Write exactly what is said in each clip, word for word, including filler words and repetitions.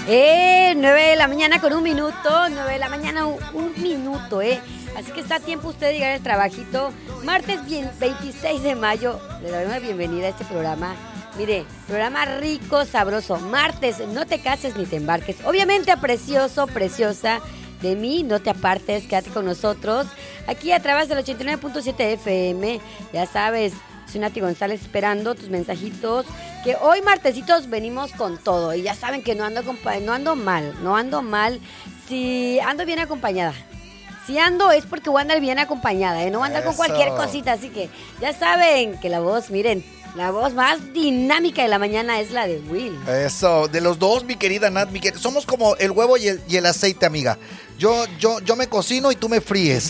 Eh, nueve de la mañana con un minuto, nueve de la mañana un, un minuto, eh. Así que está a tiempo usted de llegar al trabajito. Martes veintiséis de mayo, le doy una bienvenida a este programa. Mire, programa rico, sabroso. Martes, no te cases ni te embarques. Obviamente, precioso, preciosa. De mí, no te apartes, quédate con nosotros. Aquí a través del ochenta y nueve punto siete F M. Ya sabes, soy Nati González esperando tus mensajitos. Que hoy martesitos venimos con todo. Y ya saben que no ando, no ando mal, no ando mal. Si ando bien acompañada. Si ando es porque voy a andar bien acompañada, ¿eh? No voy a andar con cualquier cosita. Así que ya saben que la voz, miren, la voz más dinámica de la mañana es la de Will. Eso, de los dos, mi querida Nat, mi quer... somos como el huevo y el, y el aceite, amiga. Yo, yo, yo me cocino y tú me fríes.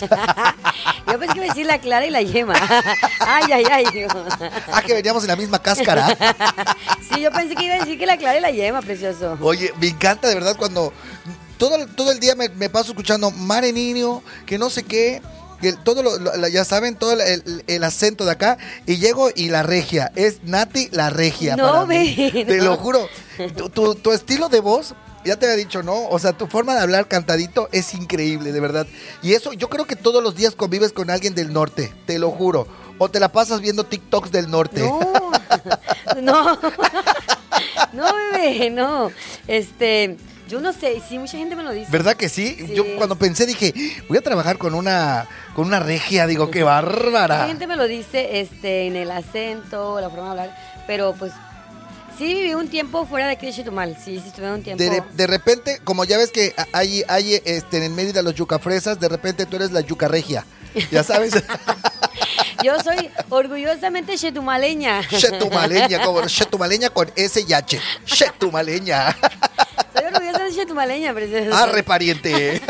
Yo pensé que iba a decir la clara y la yema. Ay, ay, ay. Ah, que veníamos en la misma cáscara. Sí, yo pensé que iba a decir que la clara y la yema, precioso. Oye, me encanta de verdad cuando todo, todo el día me, me paso escuchando Mare Niño, que no sé qué. El, todo lo, lo, ya saben, todo el, el, el acento de acá, y llego y la regia, es Nati la regia. No, para ve, mí. Te no. lo juro, tu, tu, tu estilo de voz, ya te había dicho, ¿no? O sea, tu forma de hablar cantadito es increíble, de verdad. Y eso, yo creo que todos los días convives con alguien del norte, te lo juro. O te la pasas viendo TikToks del norte. No, no, no, bebé, no, este... Yo no sé, sí, mucha gente me lo dice. ¿Verdad que sí? Sí. Yo cuando pensé dije, voy a trabajar con una con una regia, digo, qué bárbara. Mucha gente me lo dice este, en el acento, la forma de hablar, pero pues sí viví un tiempo fuera de aquí de Chetumal, sí, sí estuve un tiempo. De, de repente, como ya ves que hay, hay este, en Mérida los yucafresas, de repente tú eres la yuca regia, ya sabes. Yo soy orgullosamente chetumaleña. Chetumaleña, como chetumaleña con S y H. Chetumaleña. Soy orgullosamente chetumaleña, precioso. Arre, pariente.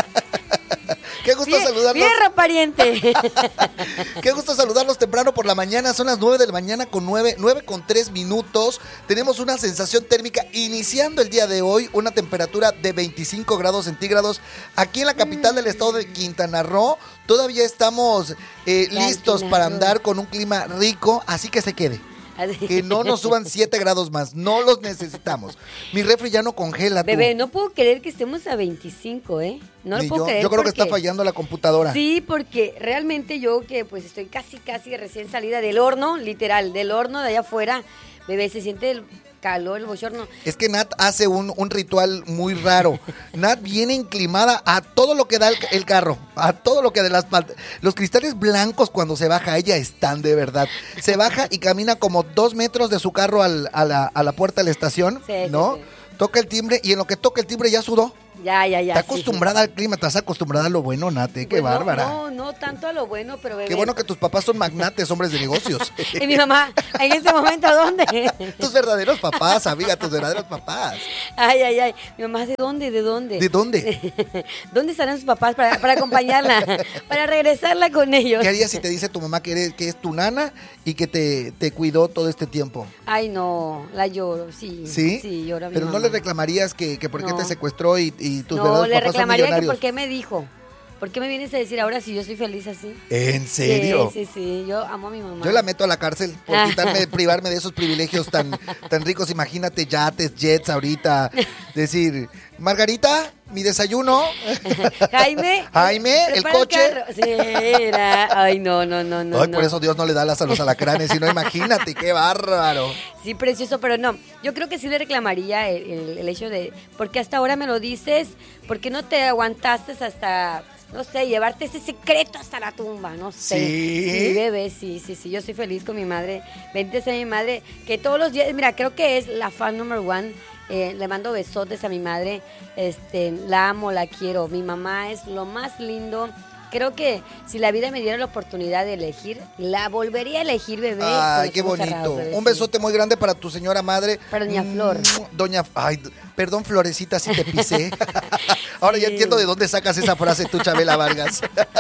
Qué gusto Fie- saludarlos. Fierro, pariente. Qué gusto saludarlos temprano por la mañana. Son las nueve de la mañana con nueve, nueve con tres minutos. Tenemos una sensación térmica iniciando el día de hoy. Una temperatura de veinticinco grados centígrados. Aquí en la capital mm. del estado de Quintana Roo. Todavía estamos eh, listos para andar con un clima rico. Así que se quede. Que no nos suban siete grados más. No los necesitamos. Mi refri ya no congela. Tú. Bebé, no puedo creer que estemos a veinticinco, ¿eh? No Ni lo puedo yo. creer. Yo creo porque... que está fallando la computadora. Sí, porque realmente yo que pues estoy casi, casi recién salida del horno, literal, del horno de allá afuera, bebé, se siente el calor, el bochorno. Es que Nat hace un, un ritual muy raro. Nat viene inclinada a todo lo que da el, el carro, a todo lo que de las los cristales blancos cuando se baja, ella están de verdad. Se baja y camina como dos metros de su carro al, a, la, a la puerta de la estación, sí, ¿no? Sí, sí. Toca el timbre y en lo que toca el timbre ya sudó. Ya, ya, ya. Está acostumbrada sí. al clima, estás acostumbrada a lo bueno, Nate, qué pues bárbara. No, no, no tanto a lo bueno, pero bebé. Qué bueno que tus papás son magnates, hombres de negocios. Y mi mamá, en este momento, ¿a dónde? Tus verdaderos papás, amiga, tus verdaderos papás. Ay, ay, ay. Mi mamá, ¿de dónde? ¿De dónde? ¿De dónde? ¿Dónde estarán sus papás para, para acompañarla? Para regresarla con ellos. ¿Qué harías si te dice tu mamá que, eres, que es tu nana y que te, te cuidó todo este tiempo? Ay, no, la lloro, sí. ¿Sí? Sí, lloro a mi Pero mamá. no le reclamarías que, que por qué no. te secuestró y, y tus no, verdaderos le papás son reclamaría millonarios. que por qué me dijo. ¿Por qué me vienes a decir ahora si yo soy feliz así? ¿En serio? Sí, sí, sí. Yo amo a mi mamá. Yo la meto a la cárcel por quitarme, privarme de esos privilegios tan, tan ricos. Imagínate, yates, jets ahorita. Decir, Margarita, mi desayuno. Jaime. Jaime, el coche. El sí, era. Ay, no, no, no, no. Ay, no. por eso Dios no le da alas a los alacranes. Si no, imagínate, qué bárbaro. Sí, precioso, pero no. Yo creo que sí le reclamaría el, el, el hecho de, porque hasta ahora me lo dices, ¿por qué no te aguantaste hasta, no sé, llevarte ese secreto hasta la tumba? No sé. Sí. Sí, bebé, sí, sí, sí. Yo soy feliz con mi madre. Bendice a mi madre, que todos los días, mira, creo que es la fan number one. Eh, le mando besotes a mi madre. Este, la amo, la quiero. Mi mamá es lo más lindo. Creo que si la vida me diera la oportunidad de elegir, la volvería a elegir, bebé. Ay, qué bonito. Cerrados, bebé, un besote sí. muy grande para tu señora madre. Para doña Flor. Doña, ay, perdón, Florecita, si te pisé. Ahora sí. Ya entiendo de dónde sacas esa frase tú, Chabela Vargas.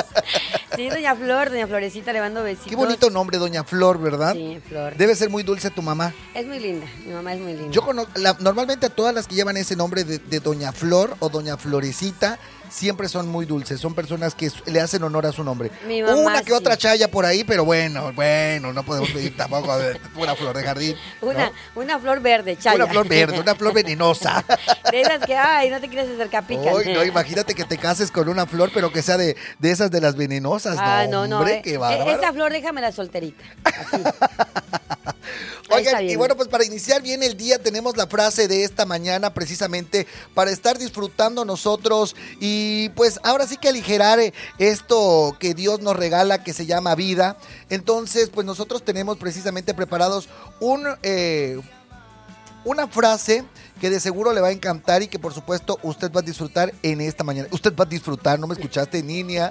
Sí, doña Flor, doña Florecita, le mando besitos. Qué bonito nombre, doña Flor, ¿verdad? Sí, Flor. Debe ser muy dulce tu mamá. Es muy linda, mi mamá es muy linda. Yo conozco, la, normalmente a todas las que llevan ese nombre de, de doña Flor o doña Florecita, siempre son muy dulces, son personas que le hacen honor a su nombre. Mi mamá, Una que sí. otra chaya por ahí, pero bueno, bueno, no podemos pedir tampoco a ver, una flor de jardín. ¿no? Una, una flor verde, chaya. Una flor verde, una flor venenosa. De esas que, ay, no te quieres acercar, pican. Uy, no, imagínate que te cases con una flor, pero que sea de, de esas de las venenosas. Ah, no, no, no. hombre, eh, qué bárbaro. Esa flor déjamela solterita. Así. Ahí está Oigan, y bien. bueno, pues para iniciar bien el día tenemos la frase de esta mañana precisamente para estar disfrutando nosotros y pues ahora sí que aligerar eh, esto que Dios nos regala que se llama vida. Entonces, pues nosotros tenemos precisamente preparados un... Eh, una frase que de seguro le va a encantar y que por supuesto usted va a disfrutar en esta mañana. Usted va a disfrutar, ¿no me escuchaste, niña?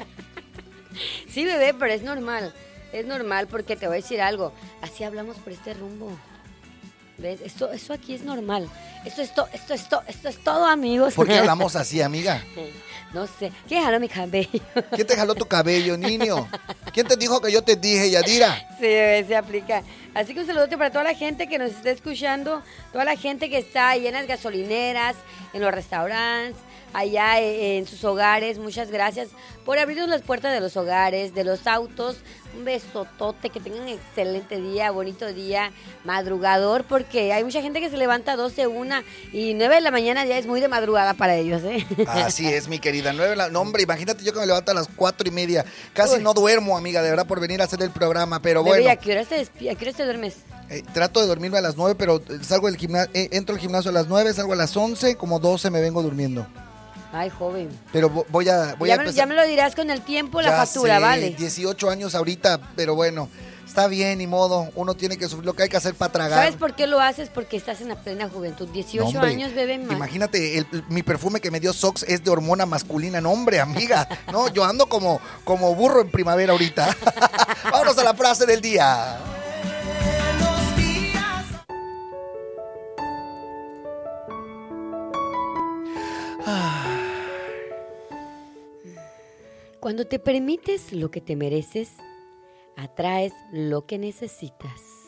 Sí, bebé, pero es normal. Es normal porque te voy a decir algo. Así hablamos por este rumbo. ¿Ves? Esto, esto aquí es normal. Esto es, to, esto, es to, esto es todo, amigos. ¿Por qué hablamos así, amiga? No sé. ¿Quién jaló mi cabello? ¿Quién te jaló tu cabello, niño? ¿Quién te dijo que yo te dije, Yadira? Sí, bebé, se aplica. Así que un saludote para toda la gente que nos está escuchando, toda la gente que está ahí en las gasolineras, en los restaurantes, allá en sus hogares. Muchas gracias por abrirnos las puertas de los hogares, de los autos. Un besotote, que tengan un excelente día, bonito día, madrugador, porque hay mucha gente que se levanta a doce, una y nueve de la mañana ya es muy de madrugada para ellos, ¿eh? Así es, mi querida. nueve, la, no, hombre, imagínate yo que me levanto a las cuatro y media. Casi Uy. no duermo, amiga, de verdad, por venir a hacer el programa, pero Bebé, bueno. ¿a qué hora te, despi- a qué hora te duermes? Eh, trato de dormirme a las nueve, pero salgo del gimnasio, eh, entro al gimnasio a las nueve, salgo a las once, como doce me vengo durmiendo. Ay, joven. Pero vo- voy a, voy ya, a me, empezar. ya me lo dirás con el tiempo, la Ya factura, sé, ¿vale? dieciocho años ahorita, pero bueno, está bien, ni modo. Uno tiene que sufrir lo que hay que hacer para tragar. ¿Sabes por qué lo haces? Porque estás en la plena juventud. dieciocho No, hombre, años, bebé, man. Imagínate, el- el- mi perfume que me dio Sox es de hormona masculina. No, hombre, amiga. No, yo ando como, como burro en primavera ahorita. Vámonos a la frase del día. Cuando te permites lo que te mereces, atraes lo que necesitas.